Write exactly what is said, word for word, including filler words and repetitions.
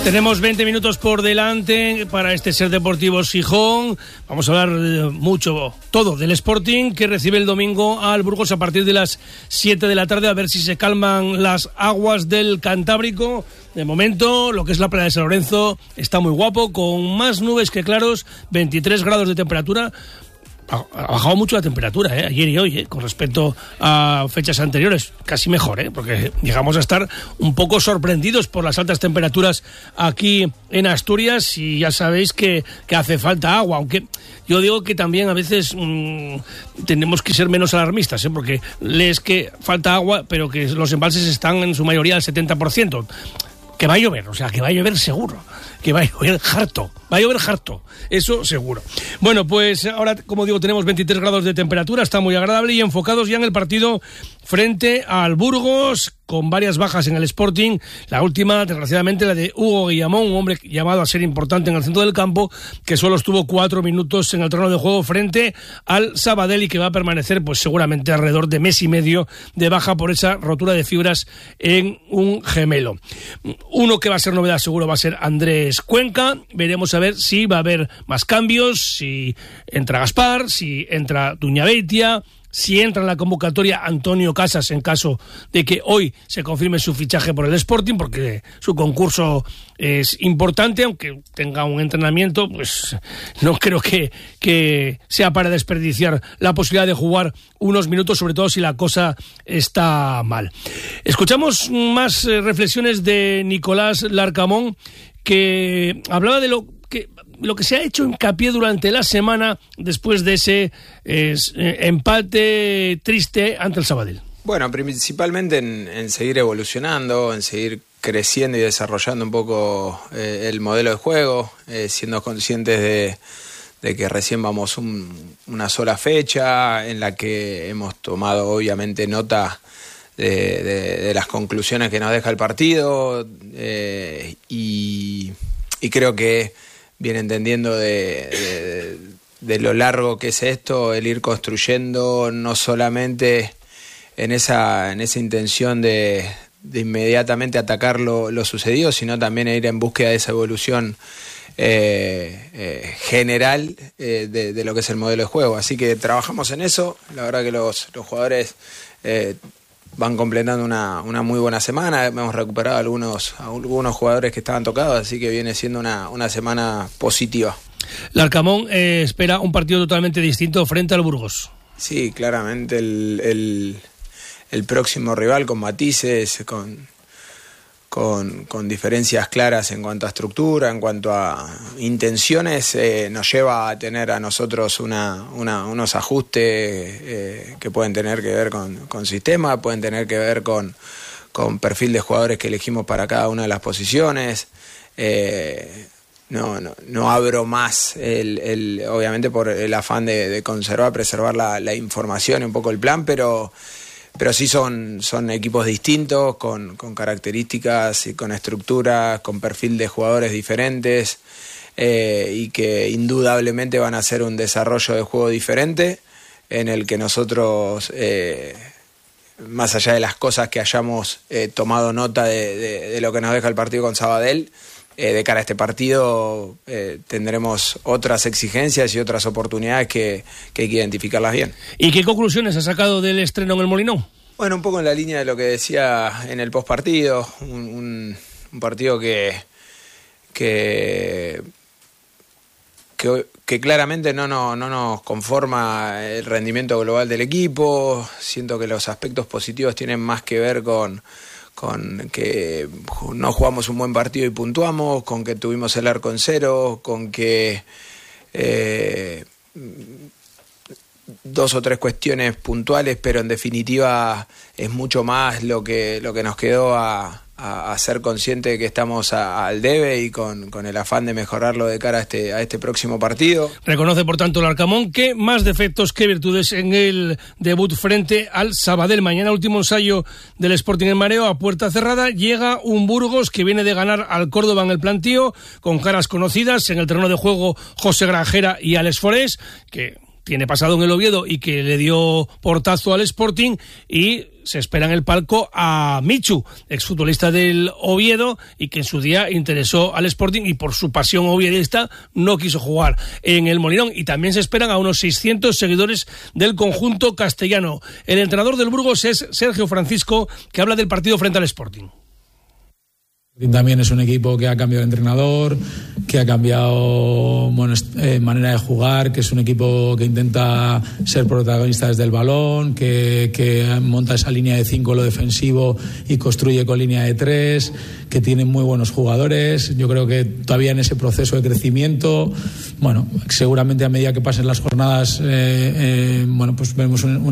Tenemos veinte minutos por delante para este Ser Deportivo Gijón. Vamos a hablar mucho, todo, del Sporting, que recibe el domingo al Burgos a partir de las siete de la tarde, a ver si se calman las aguas del Cantábrico. De momento, lo que es la playa de San Lorenzo está muy guapo, con más nubes que claros, veintitrés grados de temperatura. Ha bajado mucho la temperatura, ¿eh? Ayer y hoy, ¿eh? Con respecto a fechas anteriores, casi mejor, ¿eh? Porque llegamos a estar un poco sorprendidos por las altas temperaturas aquí en Asturias, y ya sabéis que, que hace falta agua, aunque yo digo que también a veces mmm, tenemos que ser menos alarmistas, ¿eh? Porque lees que falta agua, pero que los embalses están en su mayoría al setenta por ciento. Que va a llover, o sea, que va a llover seguro, que va a llover harto, va a llover harto, eso seguro. Bueno, pues ahora, como digo, tenemos veintitrés grados de temperatura, está muy agradable, y enfocados ya en el partido frente al Burgos, con varias bajas en el Sporting. La última, desgraciadamente, la de Hugo Guillamón, un hombre llamado a ser importante en el centro del campo, que solo estuvo cuatro minutos en el terreno de juego frente al Sabadell, y que va a permanecer pues seguramente alrededor de mes y medio de baja por esa rotura de fibras en un gemelo. Uno que va a ser novedad seguro va a ser Andrés Cuenca. Veremos a ver si va a haber más cambios, si entra Gaspar, si entra Duñabeitia, si entra en la convocatoria Antonio Casas en caso de que hoy se confirme su fichaje por el Sporting, porque su concurso es importante, aunque tenga un entrenamiento, pues no creo que, que sea para desperdiciar la posibilidad de jugar unos minutos, sobre todo si la cosa está mal. Escuchamos más eh, reflexiones de Nicolás Larcamón, que hablaba de lo que lo que se ha hecho hincapié durante la semana después de ese eh, empate triste ante el Sabadell. Bueno, principalmente en, en seguir evolucionando, en seguir creciendo y desarrollando un poco eh, el modelo de juego, eh, siendo conscientes de, de que recién vamos un, una sola fecha, en la que hemos tomado obviamente nota de, de, de las conclusiones que nos deja el partido, eh, y, y creo que viene entendiendo de, de, de lo largo que es esto, el ir construyendo no solamente en esa, en esa intención de, de inmediatamente atacar lo, lo sucedido, sino también ir en búsqueda de esa evolución eh, eh, general eh, de, de lo que es el modelo de juego. Así que trabajamos en eso. La verdad que los, los jugadores eh, van completando una, una muy buena semana. Hemos recuperado algunos, algunos jugadores que estaban tocados, así que viene siendo una, una semana positiva. Larcamón eh, espera un partido totalmente distinto frente al Burgos. Sí, claramente el, el, el próximo rival, con matices, con, con, con diferencias claras en cuanto a estructura, en cuanto a intenciones, eh, nos lleva a tener a nosotros una, una, unos ajustes eh, que pueden tener que ver con, con sistema, pueden tener que ver con, con perfil de jugadores que elegimos para cada una de las posiciones. Eh, no, no, no abro más, el, el, obviamente por el afán de, de conservar, preservar la, la información y un poco el plan, pero... Pero sí son, son equipos distintos, con, con características y con estructuras, con perfil de jugadores diferentes, eh, y que indudablemente van a hacer un desarrollo de juego diferente, en el que nosotros, eh, más allá de las cosas que hayamos eh, tomado nota de, de, de lo que nos deja el partido con Sabadell, eh, de cara a este partido eh, tendremos otras exigencias y otras oportunidades que, que hay que identificarlas bien. ¿Y qué conclusiones ha sacado del estreno en el Molinón? Bueno, un poco en la línea de lo que decía en el postpartido, un, un, un partido que, que, que, que claramente no, no, no nos conforma el rendimiento global del equipo. Siento que los aspectos positivos tienen más que ver con... con que no jugamos un buen partido y puntuamos, con que tuvimos el arco en cero, con que eh, dos o tres cuestiones puntuales, pero en definitiva es mucho más lo que, lo que nos quedó a, a, a ser consciente de que estamos a, al debe, y con, con el afán de mejorarlo de cara a este, a este próximo partido. Reconoce, por tanto, Larcamón que más defectos que virtudes en el debut frente al Sabadell. Mañana, último ensayo del Sporting en mareo a puerta cerrada. Llega un Burgos que viene de ganar al Córdoba en el plantío, con caras conocidas en el terreno de juego, José Granjera y Alex Forés, que tiene pasado en el Oviedo y que le dio portazo al Sporting, y se espera en el palco a Michu, exfutbolista del Oviedo y que en su día interesó al Sporting y por su pasión oviedista no quiso jugar en el Molinón. Y también se esperan a unos seiscientos seguidores del conjunto castellano. El entrenador del Burgos es Sergio Francisco, que habla del partido frente al Sporting. También es un equipo que ha cambiado de entrenador, que ha cambiado bueno, eh, manera de jugar, que es un equipo que intenta ser protagonista desde el balón, que, que monta esa línea de cinco lo defensivo y construye con línea de tres, que tiene muy buenos jugadores. Yo creo que todavía en ese proceso de crecimiento, bueno, seguramente a medida que pasen las jornadas, eh, eh, bueno, pues vemos un, un